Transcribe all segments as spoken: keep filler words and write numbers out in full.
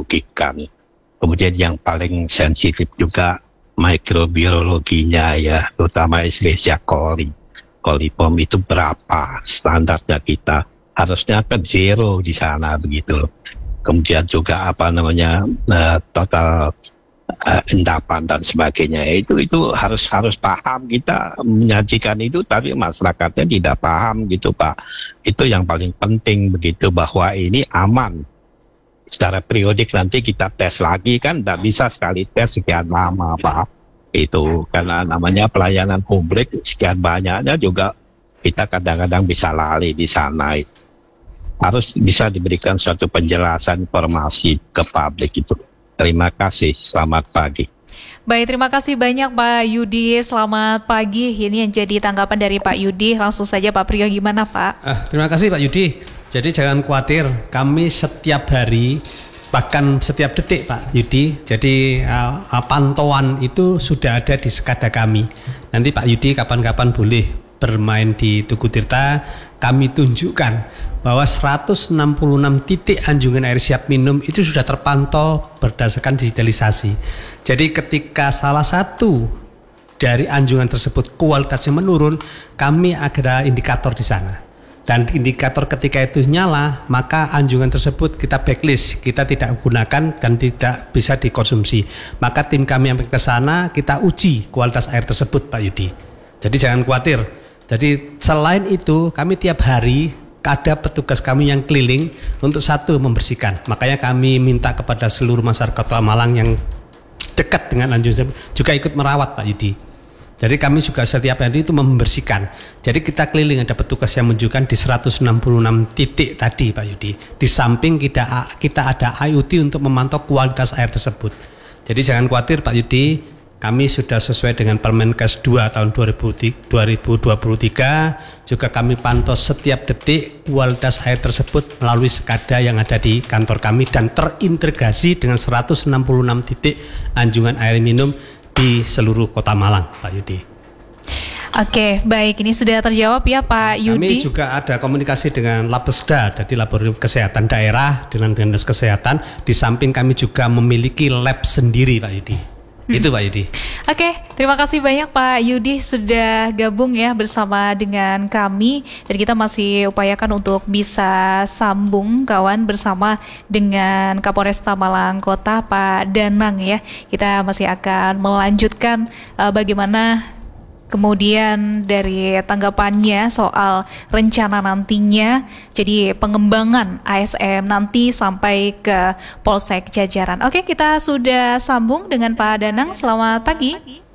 merugikan. Kemudian yang paling sensitif juga mikrobiologinya ya, terutama Escherichia coli. Coliform itu berapa standarnya kita? Harusnya kan zero di sana begitu. Kemudian juga apa namanya uh, total uh, endapan dan sebagainya. Itu itu harus harus paham, kita menyajikan itu, tapi masyarakatnya tidak paham gitu Pak. Itu yang paling penting begitu, bahwa ini aman. Secara periodik nanti kita tes lagi, kan tidak bisa sekali tes sekian lama Pak. Itu karena namanya pelayanan publik sekian banyaknya juga kita kadang-kadang bisa lali di sana. Harus bisa diberikan suatu penjelasan informasi ke publik itu. Terima kasih, selamat pagi. Baik, terima kasih banyak Pak Yudi, selamat pagi. Ini yang jadi tanggapan dari Pak Yudi. Langsung saja Pak Priyo, gimana Pak? Ah, terima kasih Pak Yudi. Jadi jangan khawatir, kami setiap hari, bahkan setiap detik Pak Yudi, jadi uh, pantauan itu sudah ada di sekada kami. Nanti Pak Yudi kapan-kapan boleh bermain di Tugu Tirta, kami tunjukkan bahwa seratus enam puluh enam titik anjungan air siap minum itu sudah terpantau berdasarkan digitalisasi. Jadi ketika salah satu dari anjungan tersebut kualitasnya menurun, kami ada indikator di sana. Dan indikator ketika itu nyala, maka anjungan tersebut kita backlist, kita tidak gunakan dan tidak bisa dikonsumsi. Maka tim kami yang ke sana, kita uji kualitas air tersebut Pak Yudi. Jadi jangan khawatir. Jadi selain itu, kami tiap hari ada petugas kami yang keliling untuk satu membersihkan. Makanya kami minta kepada seluruh masyarakat Kota Malang yang dekat dengan anjungan juga ikut merawat Pak Yudi. Jadi kami juga setiap hari itu membersihkan. Jadi kita keliling, ada petugas yang menunjukkan di seratus enam puluh enam titik tadi Pak Yudi. Di samping kita kita ada I O T untuk memantau kualitas air tersebut. Jadi jangan khawatir Pak Yudi, kami sudah sesuai dengan Permenkes dua tahun dua ribu dua puluh tiga, juga kami pantau setiap detik kualitas air tersebut melalui sekada yang ada di kantor kami dan terintegrasi dengan seratus enam puluh enam titik anjungan air minum di seluruh Kota Malang, Pak Yudi. Oke, baik, ini sudah terjawab ya Pak Yudi. Kami juga ada komunikasi dengan Labesda, jadi Laboratorium Kesehatan Daerah dengan Dinas Kesehatan. Di samping kami juga memiliki lab sendiri Pak Yudi. Hmm. Itu Pak Yudi. Oke, terima kasih banyak Pak Yudi sudah gabung ya bersama dengan kami, dan kita masih upayakan untuk bisa sambung kawan bersama dengan Kapolresta Malang Kota Pak Danang ya. Kita masih akan melanjutkan uh, bagaimana kemudian dari tanggapannya soal rencana nantinya, jadi pengembangan A S M nanti sampai ke Polsek Jajaran. Oke, kita sudah sambung dengan Pak Danang. Selamat pagi.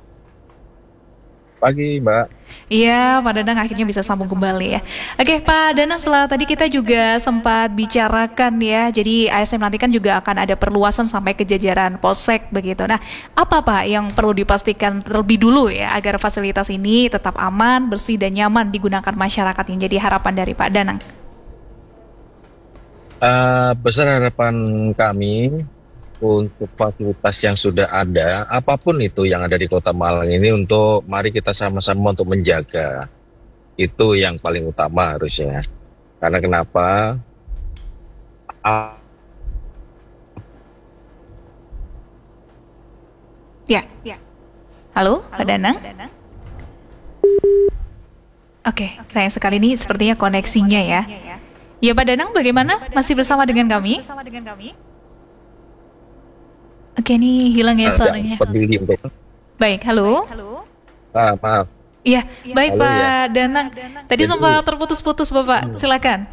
Pagi Mbak. Iya, Pak Danang akhirnya bisa sambung kembali ya. Oke, Pak Danang, setelah tadi kita juga sempat bicarakan ya, jadi A S M nanti kan juga akan ada perluasan sampai ke jajaran Polsek begitu. Nah, apa Pak yang perlu dipastikan terlebih dulu ya agar fasilitas ini tetap aman, bersih dan nyaman digunakan masyarakat, yang jadi harapan dari Pak Danang? Uh, besar harapan kami untuk fasilitas yang sudah ada, apapun itu yang ada di Kota Malang ini, untuk mari kita sama-sama untuk menjaga. Itu yang paling utama harusnya. Karena kenapa? Uh, ya, ya. Halo, Halo Pak Danang? Oke, okay, sayang sekali ini sepertinya koneksinya ya. Ya Pak Danang, bagaimana? Masih bersama dengan kami? Oke, ini hilang ya suaranya. Baik, halo. Ah, maaf. Iya, baik halo, Pak ya. Danang. Tadi sempat terputus-putus Bapak, silakan.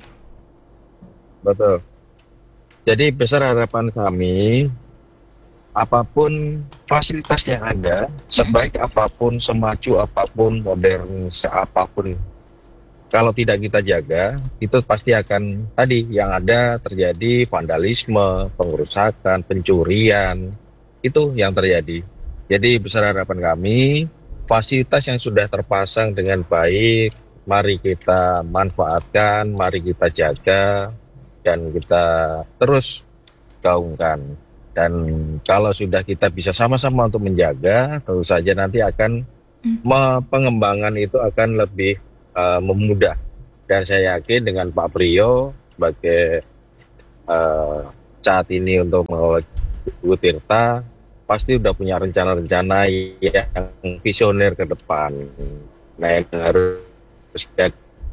Betul. Jadi besar harapan kami, apapun fasilitas yang ada, sebaik apapun, semaju apapun, modern seapapun, kalau tidak kita jaga, itu pasti akan tadi yang ada terjadi vandalisme, pengerusakan, pencurian, itu yang terjadi. Jadi besar harapan kami, fasilitas yang sudah terpasang dengan baik, mari kita manfaatkan, mari kita jaga, dan kita terus gaungkan. Dan kalau sudah kita bisa sama-sama untuk menjaga, tentu saja nanti akan hmm. pengembangan itu akan lebih Uh, memudah. Dan saya yakin dengan Pak Priyo sebagai uh, saat ini untuk mengelola Bu Tirta pasti udah punya rencana-rencana yang visioner ke depan. Nah, yang harus kita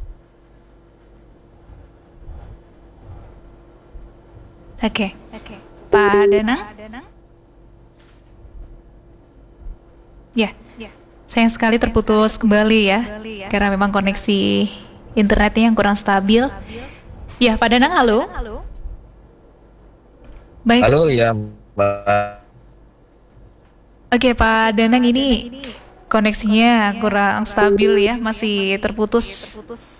Oke, oke. Pak Danang? Ya, sayang sekali terputus kembali ya, karena memang koneksi internetnya yang kurang stabil. Ya, Pak Danang, halo? Baik. Halo, ya Mbak. Oke, Pak Danang, ini koneksinya kurang stabil ya, masih terputus.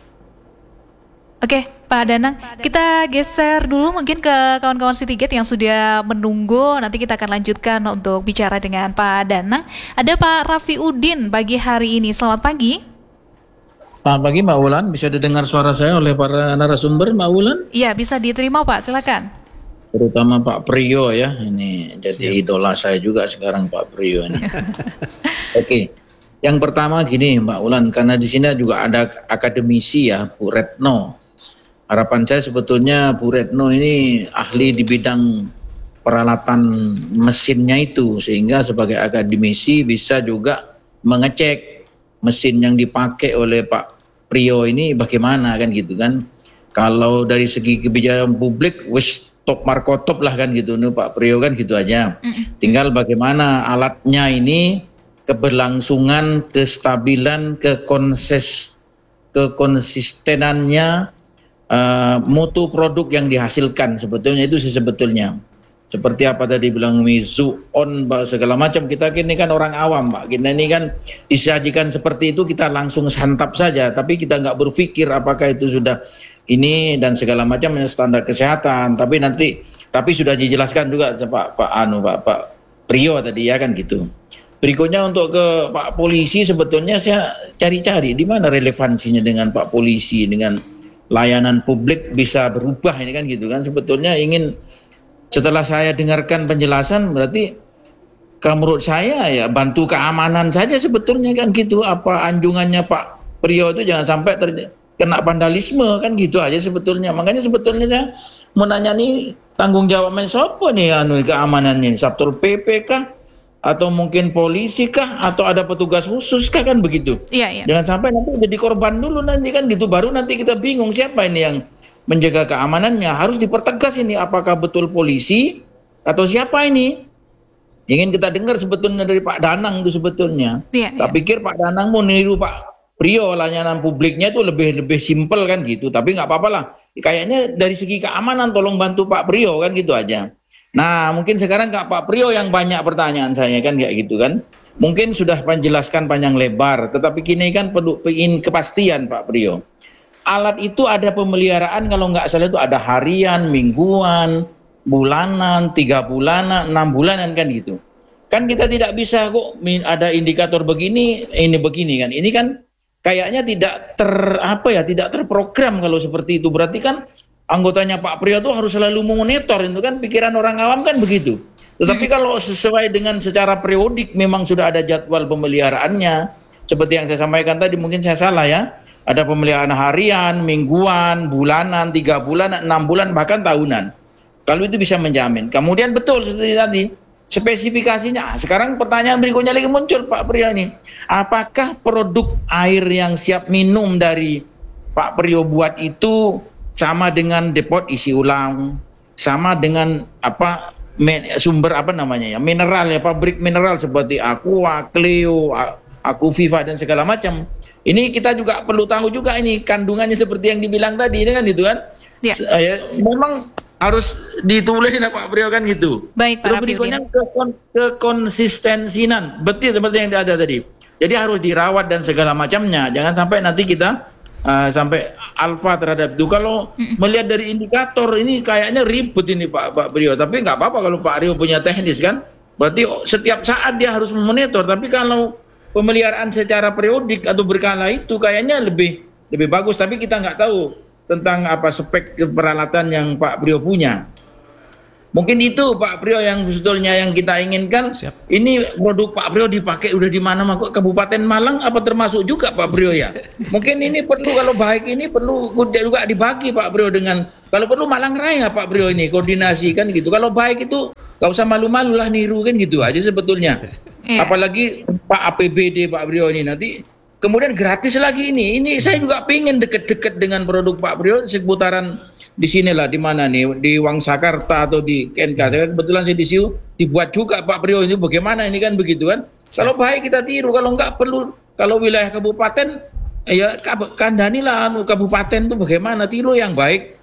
Oke, Pak Danang, kita geser dulu mungkin ke kawan-kawan Citygate yang sudah menunggu. Nanti kita akan lanjutkan untuk bicara dengan Pak Danang. Ada Pak Raffi Udin pagi hari ini. Selamat pagi. Selamat pagi Mbak Wulan. Bisa didengar suara saya oleh para narasumber Mbak Wulan? Iya, bisa diterima Pak, silakan. Terutama Pak Priyo ya. Ini jadi idola saya juga sekarang Pak Priyo ini. Oke. Yang pertama gini Mbak Wulan, karena di sini juga ada akademisi ya, Bu Retno. Harapan saya sebetulnya Bu Retno ini ahli di bidang peralatan mesinnya itu, sehingga sebagai akademisi bisa juga mengecek mesin yang dipakai oleh Pak Priyo ini bagaimana kan gitu kan. Kalau dari segi kebijakan publik wis top markotop lah kan gitu nih Pak Priyo kan gitu aja. Tinggal bagaimana alatnya ini keberlangsungan, kestabilan, kekonses kekonsistenannya, Uh, mutu produk yang dihasilkan sebetulnya itu sih sebetulnya seperti apa tadi bilang Mizu on segala macam. Kita ini kan orang awam Pak, kita ini kan disajikan seperti itu kita langsung santap saja, tapi kita nggak berpikir apakah itu sudah ini dan segala macam standar kesehatan. Tapi nanti tapi sudah dijelaskan juga Pak Pak Anu Pak Pak Priyo tadi ya kan gitu. Berikutnya untuk ke Pak Polisi, sebetulnya saya cari-cari di mana relevansinya dengan Pak Polisi, dengan layanan publik bisa berubah ini kan gitu kan. Sebetulnya ingin, setelah saya dengarkan penjelasan, berarti kalau menurut saya ya bantu keamanan saja sebetulnya kan gitu. Apa anjungannya Pak Priyo itu jangan sampai ter, kena vandalisme kan gitu aja sebetulnya. Makanya sebetulnya saya mau nanya nih, tanggung jawabnya siapa nih anu keamanannya, Satpol P P kah? Atau mungkin polisi kah, atau ada petugas khusus kah kan begitu. Iya, iya. Jangan sampai nanti jadi korban dulu nanti kan gitu, baru nanti kita bingung siapa ini yang menjaga keamanannya. Harus dipertegas ini apakah betul polisi atau siapa ini. Ingin kita dengar sebetulnya dari Pak Danang itu sebetulnya. Iya, Tak iya. pikir Pak Danang mau niru Pak Priyo, layanan publiknya itu lebih lebih simpel kan gitu. Tapi nggak apa-apa lah. Kayaknya dari segi keamanan tolong bantu Pak Priyo kan gitu aja. Nah, mungkin sekarang Kak Pak Priyo yang banyak pertanyaan saya kan kayak gitu kan. Mungkin sudah menjelaskan panjang lebar, tetapi kini kan perlu ingin kepastian Pak Priyo. Alat itu ada pemeliharaan kalau nggak salah itu ada harian, mingguan, bulanan, tiga bulanan, enam bulanan kan gitu. Kan kita tidak bisa kok ada indikator begini, ini begini kan. Ini kan kayaknya tidak ter apa ya, tidak terprogram kalau seperti itu. Berarti kan anggotanya Pak Priyo itu harus selalu memonitor, itu kan pikiran orang awam kan begitu. Tetapi kalau sesuai dengan secara periodik memang sudah ada jadwal pemeliharaannya. Seperti yang saya sampaikan tadi, mungkin saya salah ya. Ada pemeliharaan harian, mingguan, bulanan, tiga bulan, enam bulan, bahkan tahunan. Kalau itu bisa menjamin. Kemudian betul seperti tadi, spesifikasinya. Sekarang pertanyaan berikutnya lagi muncul Pak Priyo ini. Apakah produk air yang siap minum dari Pak Priyo buat itu sama dengan depot isi ulang, sama dengan apa sumber apa namanya ya, mineral ya, pabrik mineral seperti Aqua, Cleo, Aquaviva dan segala macam. Ini kita juga perlu tahu juga ini kandungannya seperti yang dibilang tadi, ini kan gitu kan. Ya. Memang harus ditulis Pak Priyo kan gitu. Baik, Pak. Terus berikutnya ke, ke konsistensinan, betul seperti yang ada tadi. Jadi harus dirawat dan segala macamnya. Jangan sampai nanti kita Uh, sampai alfa terhadap itu. Kalau mm-mm. melihat dari indikator ini kayaknya ribet ini Pak Pak Priyo. Tapi nggak apa-apa kalau Pak Priyo punya teknis kan. Berarti setiap saat dia harus memonitor. Tapi kalau pemeliharaan secara periodik atau berkala itu kayaknya lebih lebih bagus. Tapi kita nggak tahu tentang apa spek peralatan yang Pak Priyo punya. Mungkin itu Pak Priyo yang sebetulnya yang kita inginkan. Siap. Ini produk Pak Priyo dipakai udah di mana Kabupaten Malang apa termasuk juga Pak Priyo ya? Mungkin ini perlu kalau baik ini perlu juga dibagi Pak Priyo dengan kalau perlu Malang Raya Pak Priyo ini koordinasi kan gitu. Kalau baik itu gak usah malu-malu lah niru kan gitu aja sebetulnya. Iya. Apalagi Pak A P B D Pak Priyo ini nanti kemudian gratis lagi ini. Ini saya juga pengen deket-deket dengan produk Pak Priyo seputaran di sinilah di mana nih di Wangsakarta atau di K N K. Kebetulan saya di situ dibuat juga Pak Priyo ini bagaimana ini kan begitu kan. Kalau baik kita tiru, kalau enggak perlu kalau wilayah kabupaten ya kandanilah kabupaten itu bagaimana tiru yang baik.